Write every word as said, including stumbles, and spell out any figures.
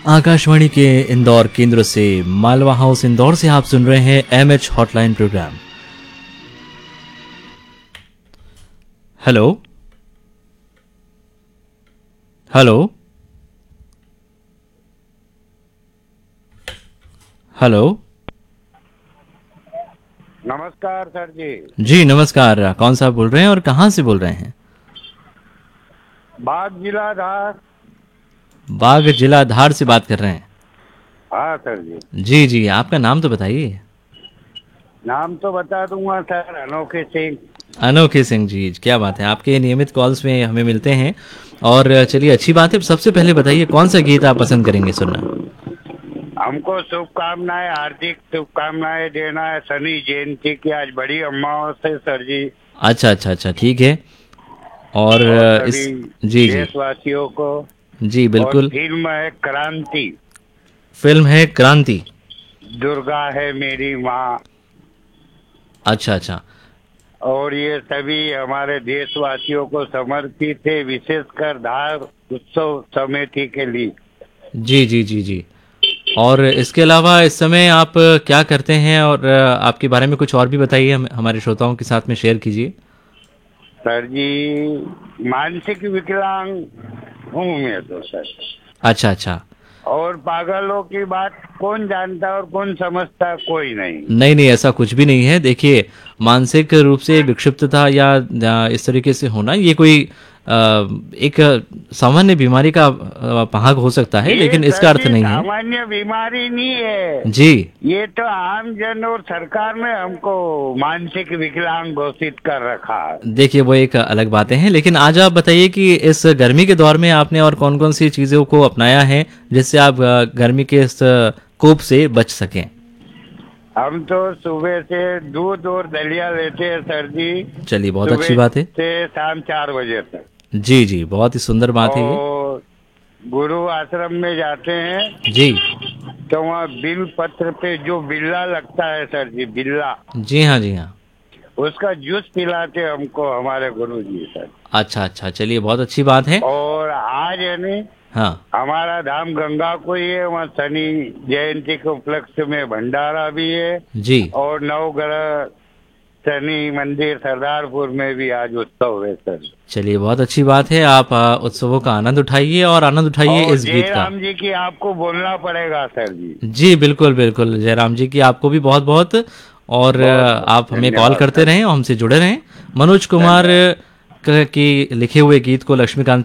आकाशवाणी के इंदौर केंद्र से मालवा हाउस इंदौर से आप सुन रहे हैं MH hotline programme. Hello hello hello नमस्कार सर जी। जी नमस्कार, कौन सा बोल रहे हैं और कहाँ से बोल रहे हैं? बाग जिला धार। बाग जिला धार से बात कर रहे हैं। हाँ सर जी। जी जी, आपका नाम तो बताइए। नाम तो बता दूंगा सर, अनोखे सिंह। अनोखे सिंह जी, क्या बात है, आपके नियमित कॉल्स में हमें मिलते हैं और चलिए अच्छी बात है। सबसे पहले बताइए कौन सा गीत आप पसंद करेंगे सुनना? हमको शुभकामनाएं, हार्दिक शुभकामनाएं देना है शनि जयंती की। आज बड़ी अमावस्या है सर जी। अच्छा अच्छा अच्छा, ठीक है। और, और इस सभी जी जी देशवासियों को। जी और बिल्कुल। फिल्म है क्रांति। फिल्म है क्रांति। दुर्गा है मेरी माँ। अच्छा अच्छा। और ये सभी हमारे देशवासियों को समर्पित है, विशेषकर धार उत्सव समिति के लिए। जी जी जी जी। और इसके अलावा इस समय आप क्या करते हैं और आपके बारे में कुछ और भी बताइए, हम हमारे श्रोताओं के साथ में शेयर कीजिए। सर जी मानसिक विकलांग हूँ मैं तो सर। अच्छा अच्छा। और पागलों की बात कौन जानता और कौन समझता, कोई नहीं। नहीं नहीं, ऐसा कुछ भी नहीं है। देखिए, मानसिक रूप से विक्षिप्तता या या इस तरीके से होना, ये कोई अ, एक सामान्य बीमारी का अ, भाग हो सकता है, ये लेकिन इसका सर अर्थ जी नहीं है। सामान्य बीमारी नहीं है। जी ये तो आम जन और सरकार ने हमको मानसिक विकलांग घोषित कर रखा है। देखिए, वो एक अलग बातें हैं, लेकिन आज आप बताइए कि इस गर्मी के दौर में आपने और कौन कौन सी चीज़ों को अपनाया है जिससे आप अ, गर्मी के इस अ, कोप से बच सकें? हम तो सुबह से दूध और दलिया लेते हैं सर जी। चलिए, बहुत अच्छी सुबह बात है। से शाम चार बजे तक। जी जी, बहुत ही सुंदर बात है ये। और गुरु आश्रम में जाते हैं जी तो वहाँ बिल पत्र पे जो बिल्ला लगता है सर जी, बिल्ला, जी हाँ जी हाँ। उसका जूस पिलाते हमको हमारे गुरु जी सर। अच्छा अच्छा, चलिए बहुत अच्छी बात है। और आज है नहीं, हाँ हमारा धाम गंगा को ही है, वहाँ शनि जयंती के उपलक्ष्य में भंडारा भी है। जी। और नवग्रह शनि मंदिर सरदारपुर में भी आज उत्सव है सर। चलिए, बहुत अच्छी बात है। आप अ, उत्सवों का आनंद उठाइए और आनंद उठाइए और इस गीत का। जयराम जी की आपको बोलना पड़ेगा सर जी। जी बिल्कुल बिल्कुल, जयराम जी की आपको भी बहुत बहुत। और अ, बहुत बहुत आप हमें कॉल धन्यवाद करते सर। रहें और हमसे जुड़े रहें। मनोज कुमार धन्यवाद। क- की लिखे हुए गीत को लक्ष्मीकांत